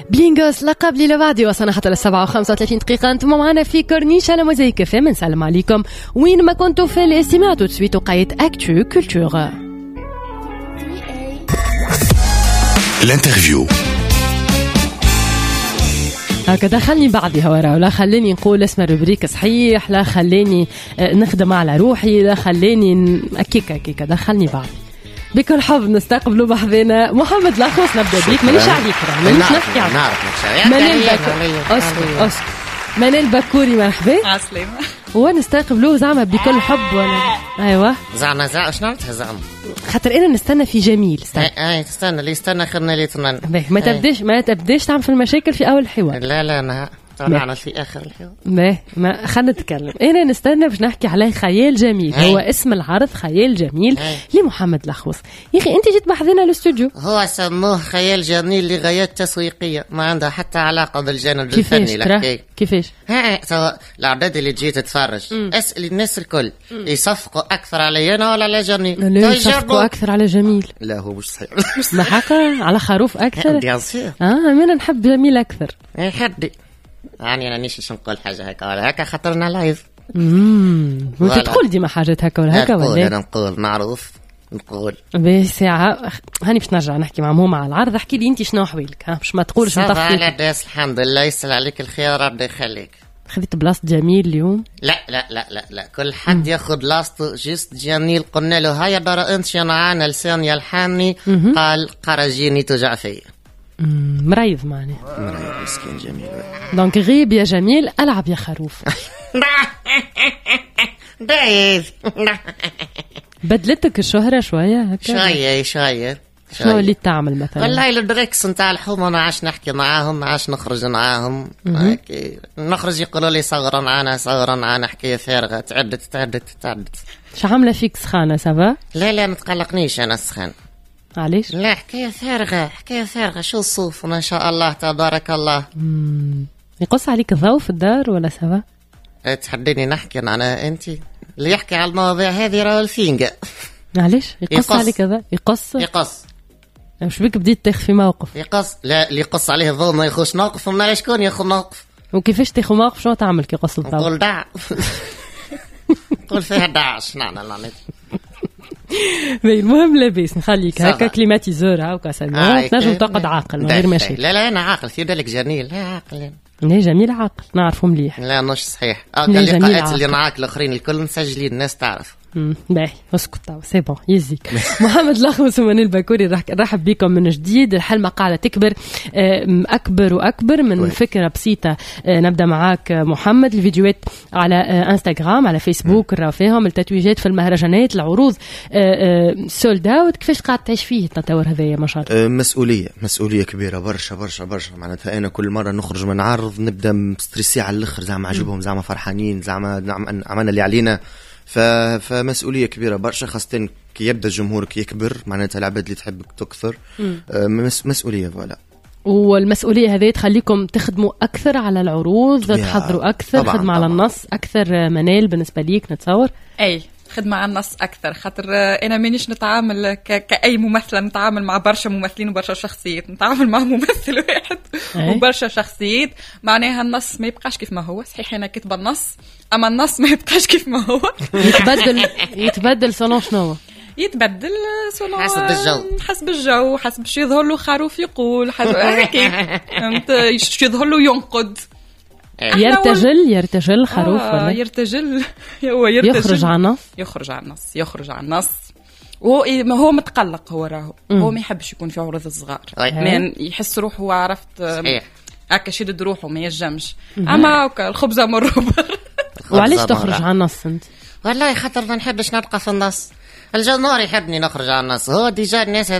بلينغوس لقب ليلة بعدي وصلنا حتى 7:35 دقيقة. انتم معنا في كورنيش على موزايك كافيه. بنسلم عليكم وين ما كنتوا في الاستماع. تو سويت وقاية اكتو كولتور الانترفيو. هكذا خلني بعدي هورا، ولا خليني نقول اسم الروبريك صحيح، لا خليني نخدم على روحي، لا خليني أكيكا دخلني بعدي. بكل حب نستقبلوا بحذنا محمد لاخوس. نبدأ بيك. مانيش عليك مانيش نحكي عنك. منال بكوري مرحبا. عسلامة. ونستقبلوه زعما بكل حب ولا ايوه زعما شنو زعما خاطر انا نستنى في جميل. استنى اللي استنى خيرنا اللي تمنى. ما تبداش تعمل في المشاكل في اول الحوار. لا انا طلعنا في اخر الحوار. ما خلينا نتكلم. انا نستنى باش نحكي عليه خيال جميل. هو اسم العرض خيال جميل لمحمد لاخوس. يا اخي انت جيت بحذنا الاستوديو. هو سموه خيال جميل لغايات تسويقيه ما عندها حتى علاقه بالجانب الفني. لكن كيفاش سواء الاعداد اللي تجي تتفرج اسال الناس الكل يصفقوا اكثر علي انا ولا على جميل؟ يصفقوا اكثر على جميل. لا هو مش صحيح. ما حقا على خروف اكثر. بيان سور. انا نحب جميل اكثر. حدي يعني انا نيش نقول حاجه هكا ولا هكا خاطرنا لايف. وانت تقول ديما حاجات هكا ولا هكا ولا؟ انا نقول معروف نقول بساعة. هاني باش نرجع نحكي مع ماما على العرض. احكي لي انت شنو حوالك باش ما تقولش نطفي على داس. الحمد لله يسهل عليك الخير ربي يخليك. خذيت بلاصة جميل اليوم؟ لا كل حد ياخذ بلاصته. جست جميل قلنا له هيا برا انت معانا لسان يلحني. قال قرجيني توجع فيا. مريض معني. مريض مسكين جميل. دونك غيب يا جميل ألعب يا خروف. بدلتك الشهرة شوية هكا؟ شوية. شو اللي تعمل مثلا؟ والله الدريكس نتاع الحومة ما عادش نحكي معاهم، ما عادش نخرج معاهم. نخرج يقولوا لي صغرا معانا حكاية فارغة. تعدت. شو عاملة فيك سخانة سافا؟ لا ما تقلقنيش أنا السخان. علاش؟ لا حكاية فارغة. شو الصوف ما شاء الله تبارك الله. يقص عليك الضوء في الدار ولا سافا؟ تحديني نحكي أنا أنت اللي يحكي على المواضيع هذه راه الفينجا. علاش يقص عليك كذا؟ يقص مش بيك بديت تاخذ في موقف. لا اللي يقص عليه الضوء ما يخش موقف. وما شكون ياخذ موقف؟ وكيفاش تاخذ موقف؟ شنو تعمل كي يقص الضوء؟ نقول دع. نقول فيها داعش. نعم. المهم لاباس نخليك هكا كليماتيزور هاكا سلمى. تنجم تقعد عاقل من غير مشي. لا انا عاقل. في بالك جميل. لا عاقل. لا جميل عاقل نعرفه مليح. لا مش صحيح. اللقاءات اللي معاك الاخرين الكل مسجلين الناس تعرف. باهي اسكت سي بون يزيك. محمد لاخوس ومنال بكوري رحب بكم من جديد. الحلمة قاعدة تكبر أكبر وأكبر من فكرة بسيطة. نبدأ معاك محمد. الفيديوهات على انستغرام على فيسبوك نراو فيهم التتويجات في المهرجانات العروض سولد اوت. كيفاش قاعد تعيش فيه التطور هذايا ما شاء الله؟ مسؤولية كبيرة برشا معناتها. أنا كل مرة نخرج من عرض نبدأ مستريسي على الآخر. زعما عجبهم زعما فرحانين زعما عملنا اللي علينا. فمسؤولية كبيرة برشا خاصة كي يبدأ جمهورك يكبر معناتها العباد اللي تحبك تكثر. مسؤولية فوالا. والمسؤولية هذه تخليكم تخدموا أكثر على العروض تحضروا أكثر طبعاً خدمة على النص أكثر. منال بالنسبة ليك نتصور أي خدمة على النص أكثر خاطر أنا مانيش نتعامل كأي ممثلة. نتعامل مع برشا ممثلين وبرشا شخصيات. نتعامل مع ممثل واحد وبرشا شخصيات. معناها النص ما يبقاش كيف ما هو. صحيح أنا كتب النص أما النص ما يبقاش كيف ما هو. يتبدل صنو شنو يتبدل حسب الجو حسب شو يظهر له خروف يقول حسب هيك شو يظهر له ينقد. يرتجل خروف ولا يرتجل يخرج على النص. وهو متقلق. هو راهو هو ما يحبش يكون في عروض الصغار. من يحس روحه عرفت هكا شدد روحه ما يجمش. اما الخبزه مروبر. وعلاش تخرج على النص انت؟ والله خاطر ما نحبش نبقى في النص. الجمهور يحبني نخرج على النص. هو ديجا الناس